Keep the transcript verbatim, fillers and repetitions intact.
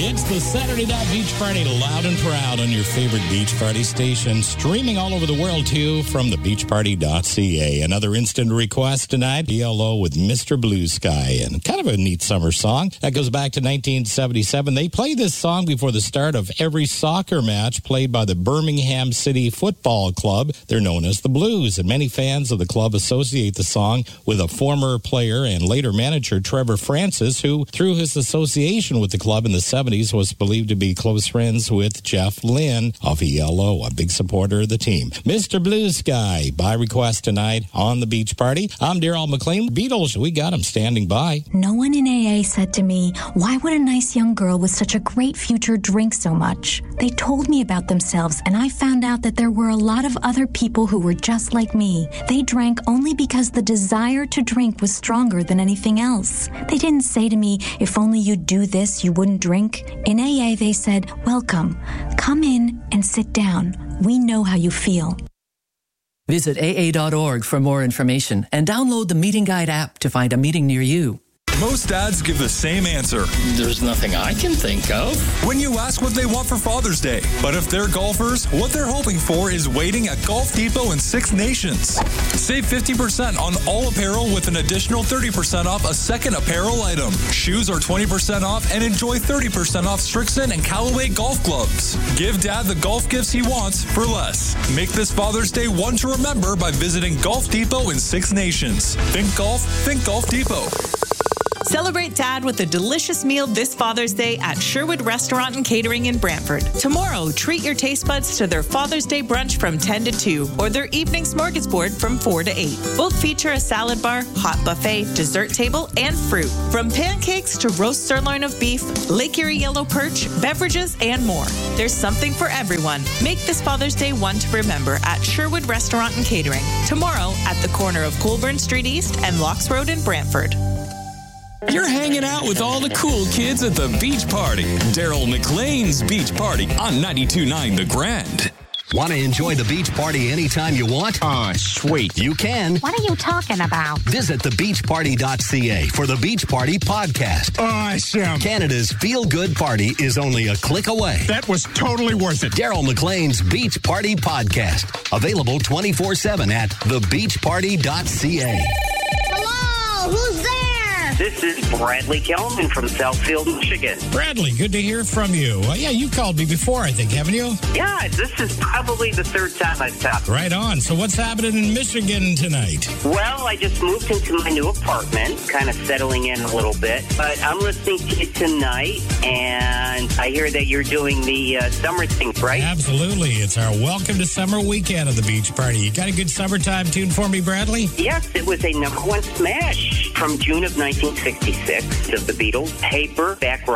It's the Saturday Night Beach Party, loud and proud on your favorite beach party station, streaming all over the world, too, from the beach party dot c a. Another instant request tonight, E L O with Mister Blue Sky, and kind of a neat summer song. That goes back to nineteen seventy-seven. They play this song before the start of every soccer match played by the Birmingham City Football Club. They're known as the Blues, and many fans of the club associate the song with a former player and later manager, Trevor Francis, who, through his association with the club in the seventies, was believed to be close friends with Jeff Lynne of E L O, a big supporter of the team. Mister Blue Sky, by request tonight on the Beach Party. I'm Daryl McLean. Beatles, we got them standing by. No one in A A said to me, why would a nice young girl with such a great future drink so much? They told me about themselves, and I found out that there were a lot of other people who were just like me. They drank only because the desire to drink was stronger than anything else. They didn't say to me, if only you'd do this, you wouldn't drink. In A A, they said, welcome. Come in and sit down. We know how you feel. Visit A A dot org for more information and download the Meeting Guide app to find a meeting near you. Most dads give the same answer. There's nothing I can think of. When you ask what they want for Father's Day. But if they're golfers, what they're hoping for is waiting at Golf Depot in Six Nations. Save fifty percent on all apparel with an additional thirty percent off a second apparel item. Shoes are twenty percent off and enjoy thirty percent off Strixon and Callaway golf clubs. Give Dad the golf gifts he wants for less. Make this Father's Day one to remember by visiting Golf Depot in Six Nations. Think golf, think Golf Depot. Celebrate Dad with a delicious meal this Father's Day at Sherwood Restaurant and Catering in Brantford. Tomorrow, treat your taste buds to their Father's Day brunch from ten to two or their evening smorgasbord from four to eight. Both feature a salad bar, hot buffet, dessert table, and fruit. From pancakes to roast sirloin of beef, Lake Erie yellow perch, beverages, and more. There's something for everyone. Make this Father's Day one to remember at Sherwood Restaurant and Catering. Tomorrow at the corner of Colburn Street East and Locks Road in Brantford. You're hanging out with all the cool kids at the Beach Party. Daryl McLean's Beach Party on ninety-two point nine The Grand. Want to enjoy the beach party anytime you want? Oh, sweet. You can. What are you talking about? Visit the beach party dot c a for the Beach Party podcast. Awesome. Canada's feel-good party is only a click away. That was totally worth it. Daryl McLean's Beach Party podcast. Available twenty-four seven at the beach party dot c a. Hello, who's there? This is Bradley Kelman from Southfield, Michigan. Bradley, good to hear from you. Uh, yeah, you called me before, I think, haven't you? Yeah, this is probably the third time I've talked. Right on. So what's happening in Michigan tonight? Well, I just moved into my new apartment, kind of settling in a little bit. But I'm listening to you tonight, and I hear that you're doing the uh, summer thing, right? Absolutely. It's our Welcome to Summer weekend of the Beach Party. You got a good summertime tune for me, Bradley? Yes, it was a number one smash from June of nineteen sixty-six of the Beatles. Paper, back